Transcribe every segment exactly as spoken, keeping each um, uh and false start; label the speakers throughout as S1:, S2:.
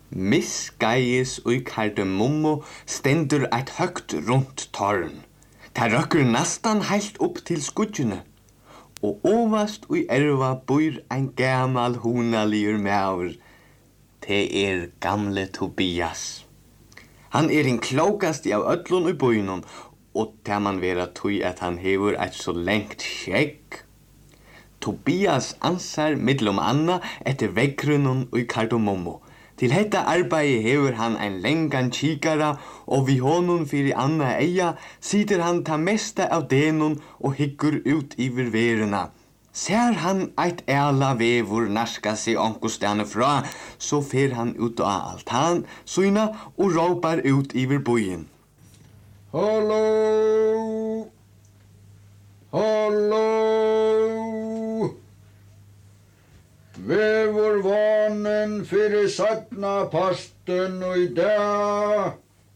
S1: Misgeies ui Kardemummo stendur eit høgt rundt tårn. Ta røkker nastan heilt opp til skudjene. Og ovast ui erva bor ein gamal hunaligur maur. Det er gamle Tobias. Han er en klokast av öllun ui boinun, og det man vera tui at han hevur eit så lengt skjegg. Tobias ansar millum anna etter veggrunun ui Kardemummo. Til hetta arbeiði hevur han ein lengan kikara, og vi honum fyrir anna eia sitter han ta mesta av denun og hyggur ut yvir veruna. Ser han eit æla vevur narska seg onkostane fra, så fer han ut av altan syna og råpar ut yvir bojen.
S2: Hallo! Hallo! Vevur vanen fyrir sagna pasten og i dag.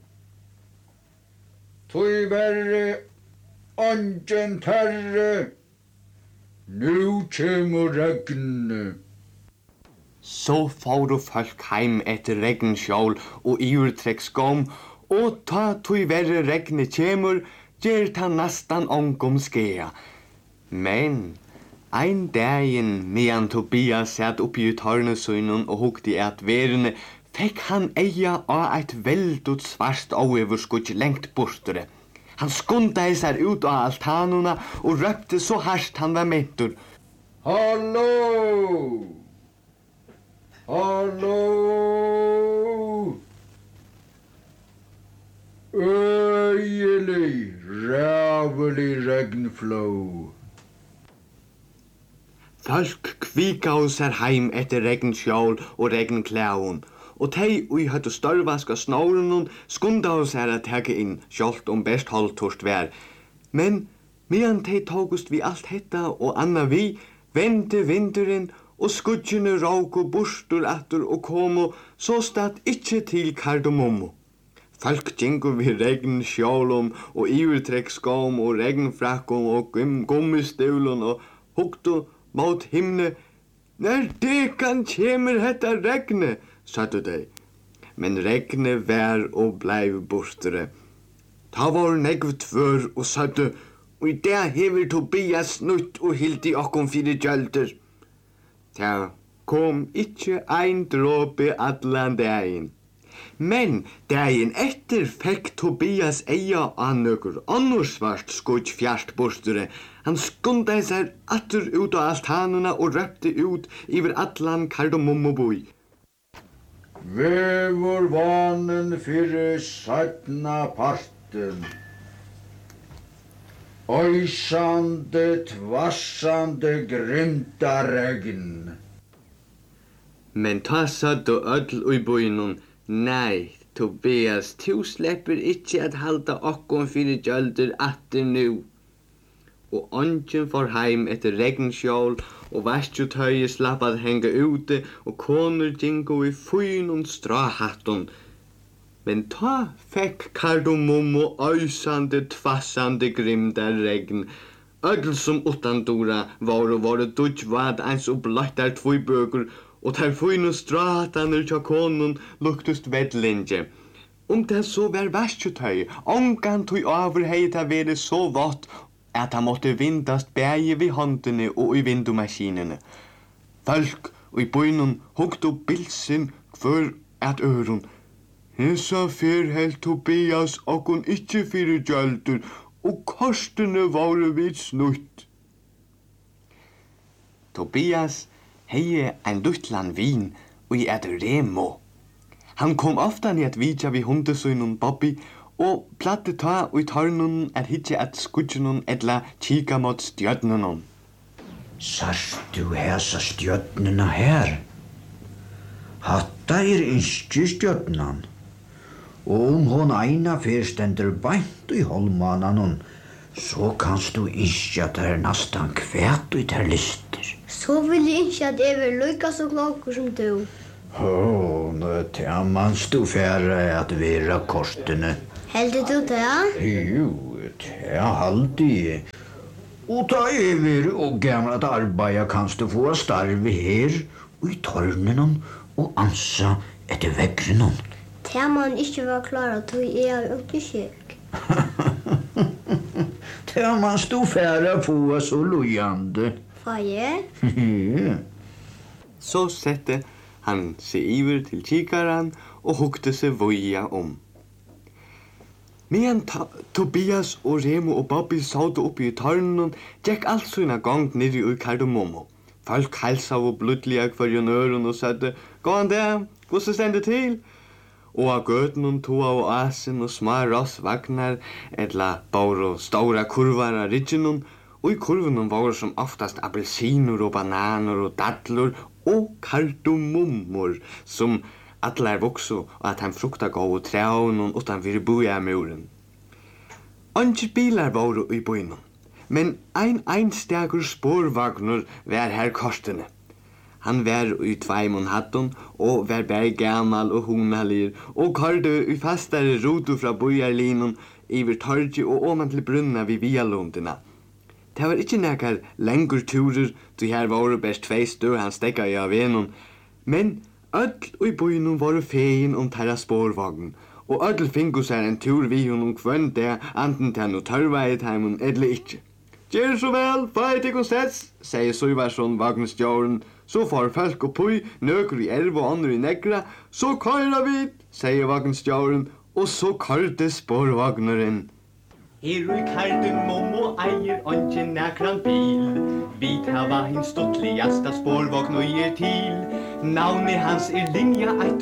S2: Tui verre ongen terre. Nu kjemur regn.
S1: Så fóru folk heim etter regnskjól og yvirtrekksgóm, og ta tui verre regni kjemur, gjer ta nastan ongum skea. Men ein dagin medan Tobias satt oppi i tårnesøynun og hugdi at verene, fekk han eia av eit veldut svart overskudj lengt bortere. Han skundaði seg ut av altanuna og røpte så hardt han var mettur.
S2: Hallo! Hallo! Øyelig, rævelig regnflå.
S1: Folk kvikau seg heim etter regnskjól og regnklæun, og tei ui høttu størvaska snórunun skundaðu seg at taka inn, sjálft om best holdtust vær. Men medan tei tókust vi alt hetta og anna vi, vendi vindurin og skudjene råku burstur attur og komu så stad ikkje til Kardemummo. Folk gengu vi regnskjólum og yvirtrekksgóm og regnfrakkum og gummistøvlun og hugdu mot himne. Når dekan kjemur hetta regni, sattu dei. Men regni vær og bleiv bortere. Ta var negv tvør og sattu, og i det hever Tobias nutt og hildi okkom fyrir gjöldur. Ta kom ikkje ein dråpe allan dagin. Men dagin etter fekk Tobias eia av nøkur annars svart skudj fjart bortere. Han skundaði seg atter ut av altanuna og røpte ut yver allan Kardemummo-boi.
S2: Vevur vanen fyrir sætna parten. Øysande, tvassande, grimta regn.
S1: Men ta sattu öll ui boinun. Nei, Tobias, tu sleppur ikkje at halda okkom fyrir gjöldur atter nu. Og ongen får heim etter regnskjól, og vaskjutøye slapp at henga ute, og konur gingu i fynun strahattun. Men ta fekk Kardemummo øysande, tvassande, grimda regn. Öll som utandura var og var dudjvad eins og blottar tvøybøkur, og der fynun strahattanur tja konun luktust vedlinje. Om det så var vaskjutøye, ongan tøy over hei ta veri så vått, at han måtte vindast bægi vi håndene og i vindumaskinene. Folk og i boinun hugdu bilsin hver at ørun. Hesa fer helt Tobias okkun ikkje fyrir gjöldur, og kostene varu vid snutt. Tobias hei ein luttlan vin og i et remo. Han kom ofta ned at vidja vi hundesøynun Bobby, og platte ta ui tårnun er hitje at skudjunun edla kika mot stjörnunun.
S3: Sast du hesa stjörnuna her? Hatta er innskje stjörnan. Og om hon eina fyr stendur beint i holmananun, så kanst du innskje at det er nastan kvæt ui ter lister.
S4: Så vil jeg innskje at jeg vil lykka så klokker som du.
S3: Åh, nå tæmans du færre at vera kostene.
S4: Heldig du det, ja?
S3: Jo, det er halvdig. Og ta over og gamla at arbeida kanst du få starve her, og i tårnen og ansa etter veggren.
S4: Det man ikke var klar at du er ikke kjek.
S3: Det man stod færre på så lojande.
S4: Hva er?
S3: Ja.
S1: Så sette han seg iver til kikaren og hukte seg voia om. Medan Tobias og Remo og Bobby satt oppe i tørnen, gikk alt sånne gang nere i Kardemommo. Folk halsa og blodlige hver øren og søtte, «Gå an det, hvordan stender til?» Og av gøten tog av asen og små rossvagnar, etla bare stora kurvar av ridgen, og i kurven var som oftast appelsiner og bananer og dadler og kardemommor, som alle er vokso og at han frukta gå og traunen utan vir boja muren. Andre bilar var i bøynum, men ein einstakur sporvagnur var her kostene. Han var i tveimon hatten og var bare gammal og hunalir og karde i fastare roto fra bojarlinun iver torgi og oman til brunna vi vialundina. Det var ikkje nekar lengur turer, du her var best tvei stø han stekka i av enun, men öll og i bøynum var fein om terra sporvagn, og öll fingu seg en tur vi honum kvønn det, anten til han og tørveit heimun edle ikkje. Gjer så vel, feit ikk og sets, sier Søyvarsson vagnstjåren, så får folk oppui, nøker i erv og andre i negra, så køyra vi, sier vagnstjåren, og så køyrte sporvagneren. Her i Kardemommo eier onge nekran bil, vi tava hins stuttligasta sporvagn og er til. Navnet hans er Linja eitt